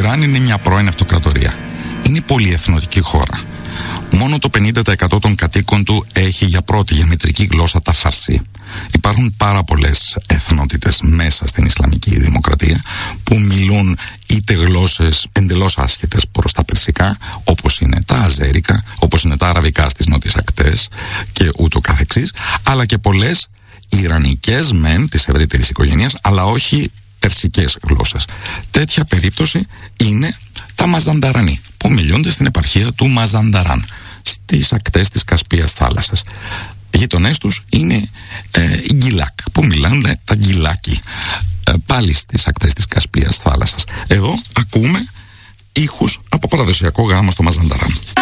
Ιράν είναι μια πρώην αυτοκρατορία. Είναι πολυεθνοτική χώρα. Μόνο το 50% των κατοίκων του έχει για πρώτη, για μητρική γλώσσα τα Φαρσί. Υπάρχουν πάρα πολλές εθνότητες μέσα στην Ισλαμική Δημοκρατία που μιλούν είτε γλώσσες εντελώς άσχετες προς τα περσικά, όπως είναι τα αζέρικα, όπως είναι τα αραβικά στις νότιες ακτές και ούτω καθεξής, αλλά και πολλές ιρανικές μεν της ευρύτερης οικογένειας, αλλά όχι περσικές γλώσσες. Τέτοια περίπτωση είναι τα Μαζανταρανί, που μιλούνται στην επαρχία του Μαζανταράν, στις ακτές της Κασπίας θάλασσας. Οι γειτονές τους είναι οι Γκυλάκ, που μιλάνε τα Γκυλάκι, πάλι στις ακτές της Κασπίας θάλασσας. Εδώ ακούμε ήχους από παραδοσιακό γάμο στο Μαζανταράν.